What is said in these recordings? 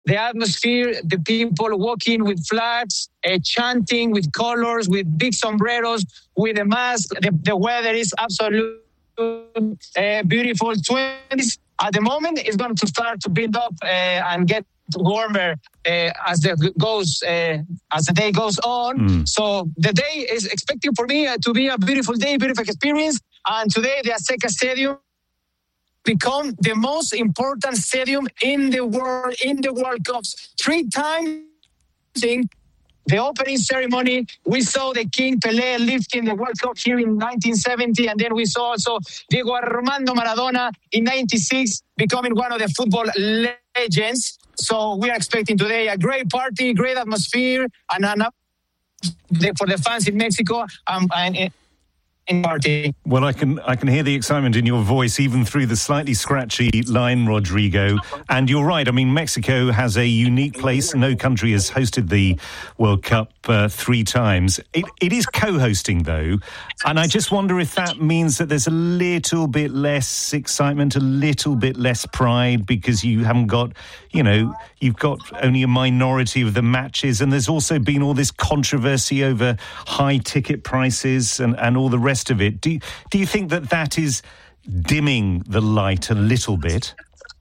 the atmosphere, the people walking with flags, chanting with colors, with big sombreros, with a mask. The weather is absolutely beautiful. 20s at the moment is going to start to build up and get warmer as the day goes on. So the day is expecting for me to be a beautiful day, beautiful experience. And today the Azteca Stadium become the most important stadium in the World Cups. 3 times in the opening ceremony, we saw the King Pelé lifting the World Cup here in 1970, and then we saw also Diego Armando Maradona in 96 becoming one of the football legends. So we are expecting today a great party, great atmosphere, and for the fans in Mexico and in party. Well, I can hear the excitement in your voice, even through the slightly scratchy line, Rodrigo. And you're right. I mean, Mexico has a unique place. No country has hosted the World Cup 3 times. It is co-hosting, though. And I just wonder if that means that there's a little bit less excitement, a little bit less pride, because you haven't got, you've got only a minority of the matches. And there's also been all this controversy over high ticket prices and all the rest of it. Do you think that is dimming the light a little bit?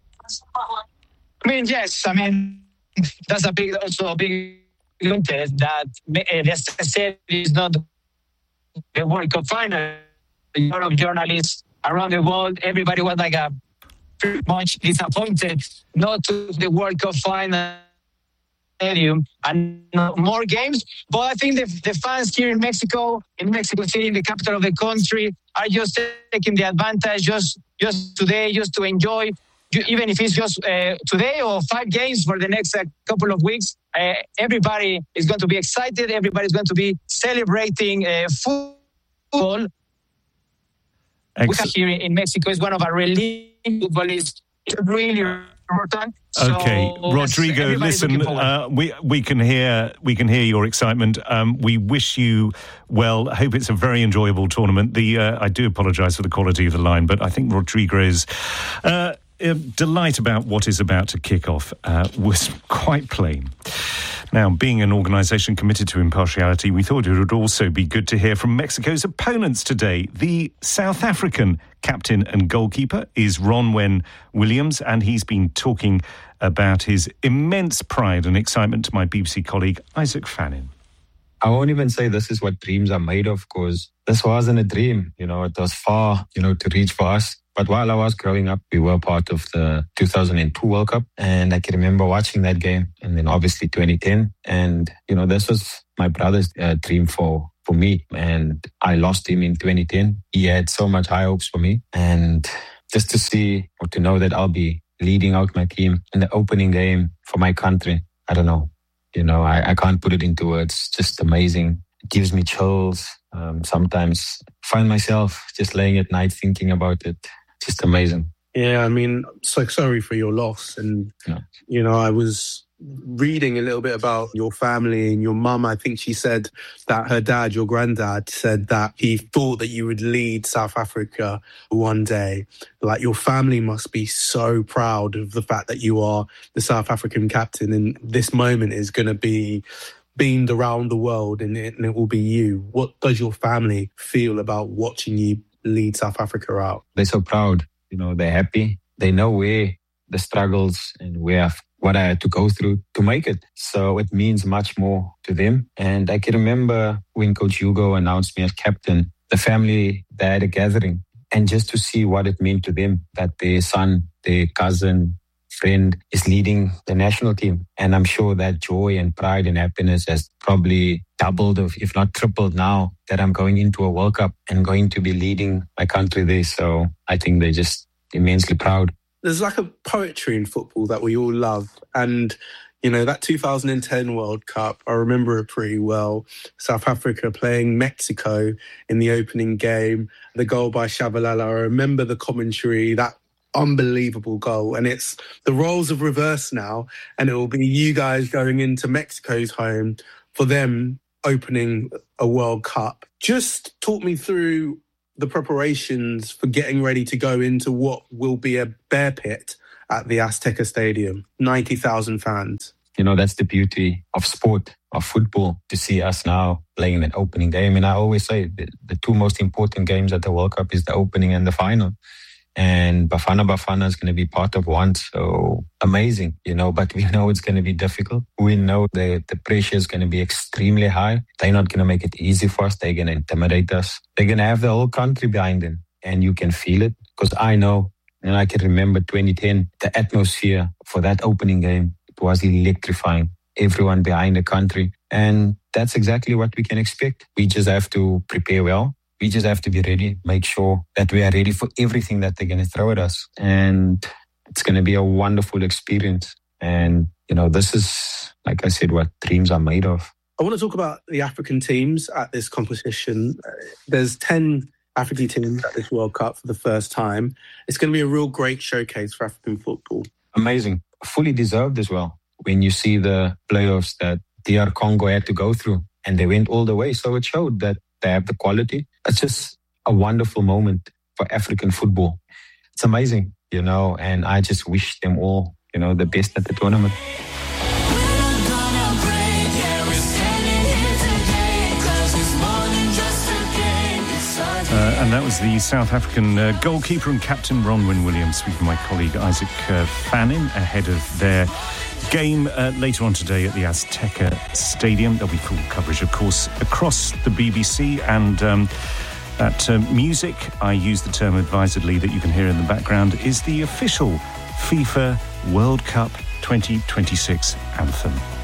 I mean, yes. I mean, that's a big contest that the said is not the World Cup final. A lot of journalists around the world, everybody was like pretty much disappointed not to the World Cup final stadium and more games. But I think the fans here in Mexico City, in the capital of the country, are just taking the advantage just today, just to enjoy, even if it's just today or 5 games for the next couple of weeks. Everybody is going to be excited. Everybody's going to be celebrating football. We have here in Mexico is one of our really football is really important. Okay, so, Rodrigo, listen, we can hear your excitement. We wish you well. I hope it's a very enjoyable tournament. I do apologise for the quality of the line, but I think Rodrigo's delight about what is about to kick off was quite plain. Now, being an organisation committed to impartiality, we thought it would also be good to hear from Mexico's opponents today. The South African captain and goalkeeper is Ronwen Williams, and he's been talking about his immense pride and excitement to my BBC colleague, Isaac Fannin. I won't even say this is what dreams are made of, because this wasn't a dream. It was far, to reach for us. But while I was growing up, we were part of the 2002 World Cup. And I can remember watching that game. And then obviously 2010. And, this was my brother's dream for me. And I lost him in 2010. He had so much high hopes for me. And just to see or to know that I'll be leading out my team in the opening game for my country, I don't know. I can't put it into words. Just amazing. It gives me chills. Sometimes find myself just laying at night thinking about it. Just amazing. Yeah, I mean, so sorry for your loss. And, I was reading a little bit about your family and your mum. I think she said that her dad, your granddad, said that he thought that you would lead South Africa one day. Like, your family must be so proud of the fact that you are the South African captain, and this moment is going to be beamed around the world, and it will be you. What does your family feel about watching you lead South Africa out? They're so proud. They're happy. They know where the struggles and what I had to go through to make it. So it means much more to them. And I can remember when Coach Hugo announced me as captain, the family, they had a gathering. And just to see what it meant to them, that their son, their cousin, friend is leading the national team. And I'm sure that joy and pride and happiness has probably doubled, if not tripled now that I'm going into a World Cup and going to be leading my country there. So I think they're just immensely proud. There's like a poetry in football that we all love. And, that 2010 World Cup, I remember it pretty well. South Africa playing Mexico in the opening game, the goal by Shabalala. I remember the commentary, that unbelievable goal. And it's the roles of reverse now. And it will be you guys going into Mexico's home for them opening a World Cup. Just talk me through the preparations for getting ready to go into what will be a bear pit at the Azteca Stadium. 90,000 fans. You know, that's the beauty of sport, of football, to see us now playing that opening game. And I always say the two most important games at the World Cup is the opening and the final. And Bafana is going to be part of one. So amazing, you know, but we know it's going to be difficult. We know the pressure is going to be extremely high. They're not going to make it easy for us. They're going to intimidate us. They're going to have the whole country behind them. And you can feel it, because I know, and I can remember 2010, the atmosphere for that opening game, it was electrifying. Everyone behind the country. And that's exactly what we can expect. We just have to prepare well. We just have to be ready, make sure that we are ready for everything that they're going to throw at us. And it's going to be a wonderful experience. And, you know, this is, like I said, what dreams are made of. I want to talk about the African teams at this competition. There's 10 African teams at this World Cup for the first time. It's going to be a real great showcase for African football. Amazing. Fully deserved as well. When you see the playoffs that DR Congo had to go through, and they went all the way. So it showed that they have the quality. It's just a wonderful moment for African football. It's amazing, you know, and I just wish them all, you know, the best at the tournament. And that was the South African goalkeeper and captain Ronwen Williams, speaking to my colleague Isaac Fannin ahead of their game later on today at the Azteca Stadium. There'll be full coverage, of course, across the BBC. And that music, I use the term advisedly, that you can hear in the background, is the official FIFA World Cup 2026 anthem.